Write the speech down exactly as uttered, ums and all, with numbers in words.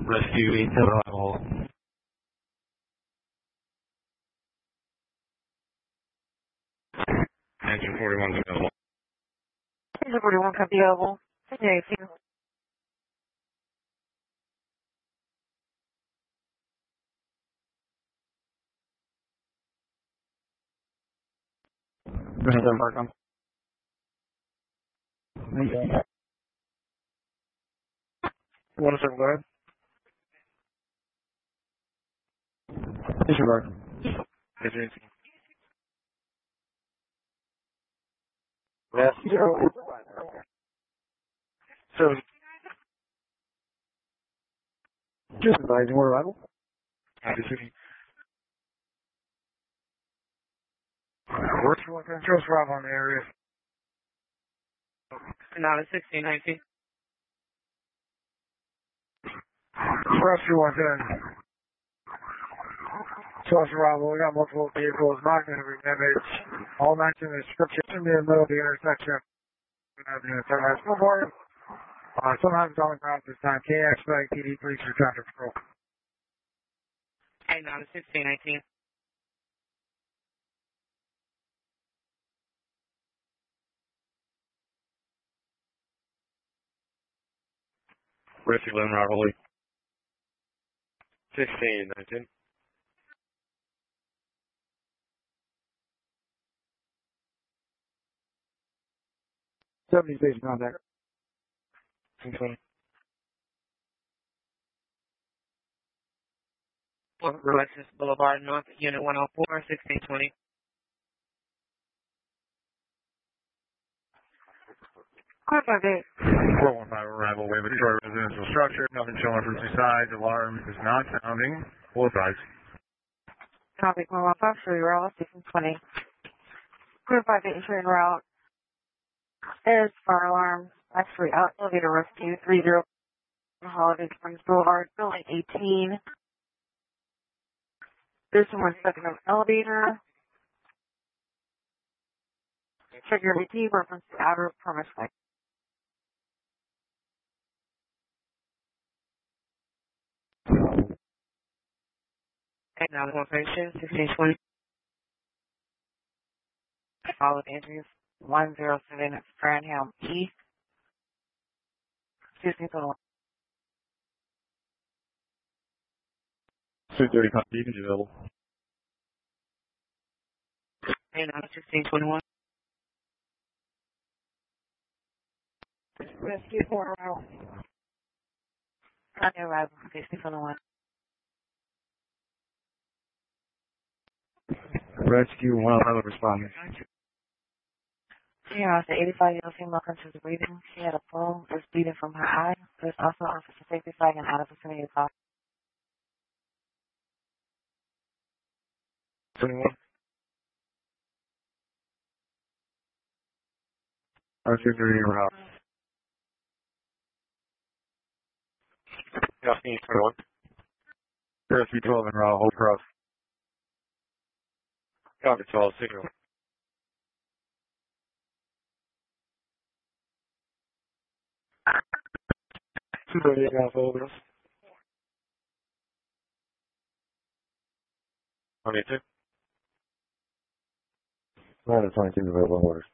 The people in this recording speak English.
Rescue eight seven arrival. Engine forty-one is available. Engine forty-one can be available. eighteen. Engine park on. One second, go ahead. Engine park. Engine. Yes. Zero. So, just advising we're arrival. Happy City. Where's your one? Just arrival on the area. Now it's sixteen nineteen. Rescue one ten. Source arrival, we got multiple vehicles, not going to be damaged. All matching the description in the middle of the intersection. Sometimes before, uh, sometimes on the ground this time. K X P D police or traffic patrol. Hey, now it's sixteen nineteen. Rescue eleven arrival. sixteen nineteen. seventy station contact. twenty. Alexis Boulevard North, Unit one oh four, sixteen twenty. Clear five eight. four one five arrival, wave of Detroit residential structure, nothing showing from two sides, alarm is not sounding, full size. Copy, one one five, show you route, sixteen twenty. Clear five eight, show you route. There's fire alarm, actually out, elevator rescue, three zero, Holiday Springs Boulevard, building eighteen. There's someone stuck in an elevator. Check your V T, reference to outer premise site. Okay, now the location, sixteen twenty. Followed Andrews, one zero seven Strandham East. sixteen twenty-one. two thirty copy, you can be available. Okay, now sixteen twenty-one. Rescue four arrival. On your arrival, sixteen twenty-one. Rescue one eleven responding. Yeah, the eighty-five-year-old female conscious breathing. She had a pull, was bleeding from her eye. There's also officer safety flag and out of vicinity of cost. twenty-one. Rescue three route. Copy, twenty-one. Rescue twelve and route, hold cross. Copy, twelve, signal. two thirty-eight Alpha over. twenty-two. twenty-two available orders.